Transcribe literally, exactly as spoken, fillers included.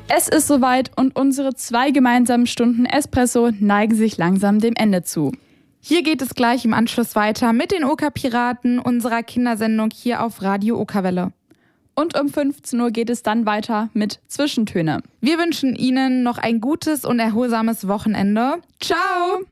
Es ist soweit und unsere zwei gemeinsamen Stunden Espresso neigen sich langsam dem Ende zu. Hier geht es gleich im Anschluss weiter mit den Oka-Piraten, unserer Kindersendung hier auf Radio Okawelle. Und um fünfzehn Uhr geht es dann weiter mit Zwischentöne. Wir wünschen Ihnen noch ein gutes und erholsames Wochenende. Ciao!